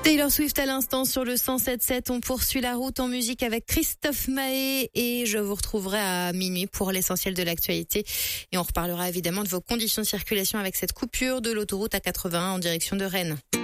Taylor Swift à l'instant sur le 107.7. On poursuit la route en musique avec Christophe Maé et je vous retrouverai à minuit pour l'essentiel de l'actualité. Et on reparlera évidemment de vos conditions de circulation avec cette coupure de l'autoroute A81 en direction de Rennes.